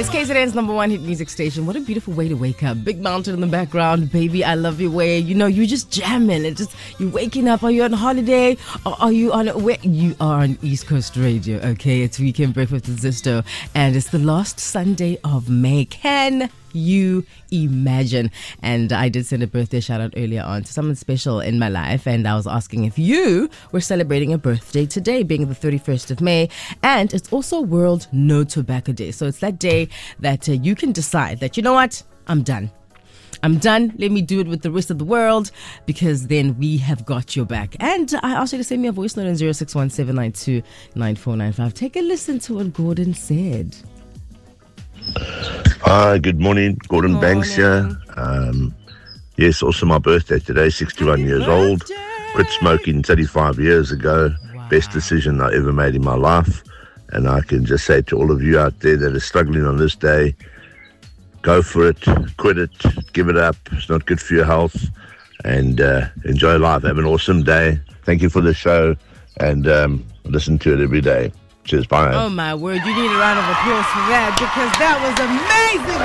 It's KZN's #1 hit music station. What a beautiful way to wake up. Big mountain in the background, baby, I love your way. You know, you're just jamming. You're waking up. Are you on holiday? Or are you on where? You are on East Coast Radio, okay? It's Weekend Breakfast with Zisto. And it's the last Sunday of May. Can you imagine? And I did send a birthday shout out earlier on to someone special in my life, and I was asking if you were celebrating a birthday today, being the 31st of May. And it's also World No Tobacco Day. So it's that day that you can decide that, you know what, I'm done. Let me do it with the rest of the world, because then we have got your back. And I asked you to send me a voice note on 0617929495. Take a listen to what Gordon said. Hi, good morning. Gordon Banks here. Yes, also my birthday today, 61 years old. Quit smoking 35 years ago. Wow. Best decision I ever made in my life. And I can just say to all of you out there that are struggling on this day, go for it, quit it, give it up. It's not good for your health. And enjoy life. Have an awesome day. Thank you for the show, and listen to it every day. Cheers, bye. Oh my word, you need a round of applause for that, because that was amazing,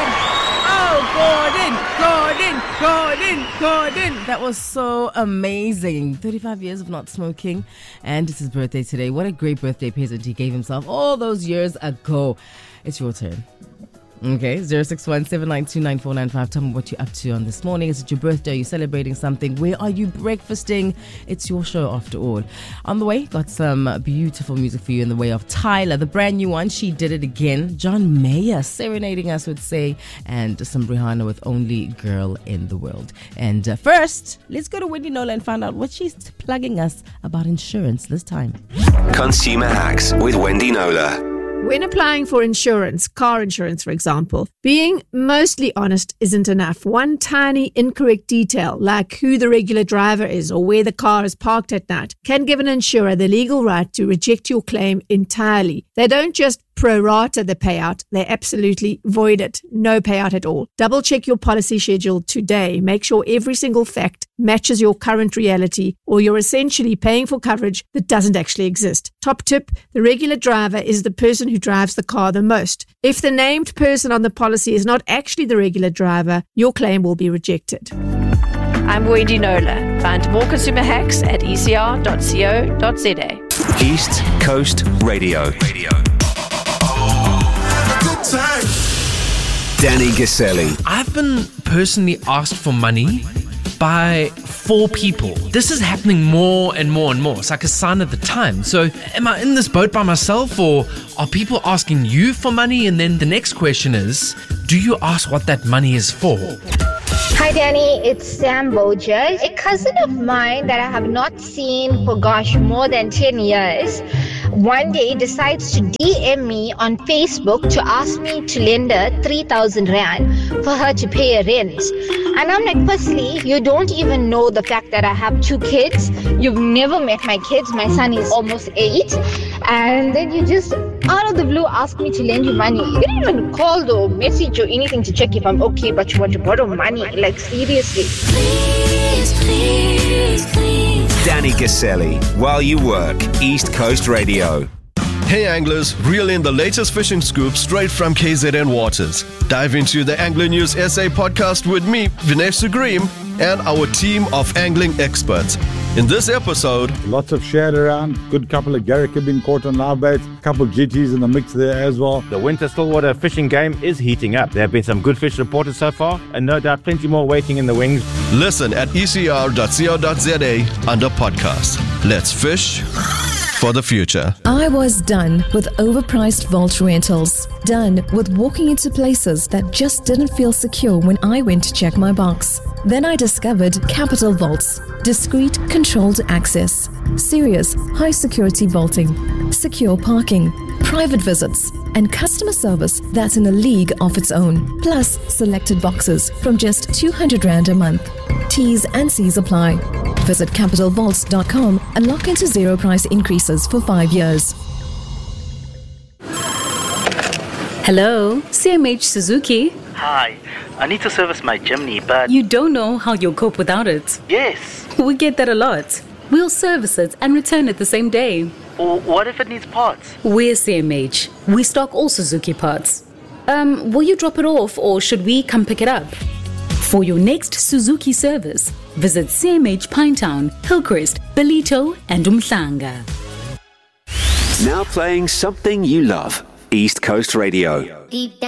Gordon. That was so amazing. 35 years of not smoking, and it's his birthday today. What a great birthday present he gave himself all those years ago. It's your turn. Okay, 0617929495. Tell me what you're up to on this morning. Is it your birthday? Are you celebrating something? Where are you breakfasting? It's your show after all. On the way, got some beautiful music for you in the way of Tyler, the brand new one. She did it again. John Mayer serenading us with Say, and some Rihanna with Only Girl in the World. And first, let's go to Wendy Nola and find out what she's plugging us about insurance this time. Consumer Hacks with Wendy Nola. When applying for insurance, car insurance for example, being mostly honest isn't enough. One tiny incorrect detail, like who the regular driver is or where the car is parked at night, can give an insurer the legal right to reject your claim entirely. They don't just prorata the payout, they absolutely void it. No payout at all. Double check your policy schedule today. Make sure every single fact matches your current reality, or you're essentially paying for coverage that doesn't actually exist. Top tip, the regular driver is the person who drives the car the most. If the named person on the policy is not actually the regular driver, your claim will be rejected. I'm Wendy Nola. Find more consumer hacks at ecr.co.za. East Coast Radio. Danny Gaselli. I've been personally asked for money by 4 people. This is happening more and more and more. It's like a sign of the time. So am I in this boat by myself, or are people asking you for money? And then the next question is, do you ask what that money is for? Hi Danny, it's Sam Bojas. A cousin of mine that I have not seen for more than 10 years, one day decides to DM me on Facebook to ask me to lend her 3,000 Rand for her to pay her rent. And I'm like, firstly, you don't even know the fact that I have 2 kids. You've never met my kids. My son is almost 8. And then you just, out of the blue, ask me to lend you money. You didn't even call or message or anything to check if I'm okay, but you want to borrow money. Like, seriously. Please. Danny Gaselli, while you work, East Coast Radio. Hey anglers, reel in the latest fishing scoop straight from KZN Waters. Dive into the Angler News SA podcast with me, Vinesh Sugrim, and our team of angling experts. In this episode, lots of shad around, good couple of garrick have been caught on live baits, a couple of GTs in the mix there as well. The winter stillwater fishing game is heating up. There have been some good fish reported so far, and no doubt plenty more waiting in the wings. Listen at ecr.co.za under podcast. Let's fish for the future. I was done with overpriced vault rentals. Done with walking into places that just didn't feel secure when I went to check my box. Then I discovered Capital Vaults. Discreet, controlled access. Serious, high-security vaulting. Secure parking. Private visits. And customer service that's in a league of its own. Plus, selected boxes from just 200 Rand a month. T's and C's apply. Visit capitalvaults.com and lock into 0 price increases for 5 years. Hello, CMH Suzuki. Hi, I need to service my Jimny, but... You don't know how you'll cope without it. Yes. We get that a lot. We'll service it and return it the same day. Or what if it needs parts? We're CMH. We stock all Suzuki parts. Will you drop it off or should we come pick it up? For your next Suzuki service, visit CMH Pinetown, Hillcrest, Ballito and Umhlanga. Now playing something you love. East Coast Radio. Deep down.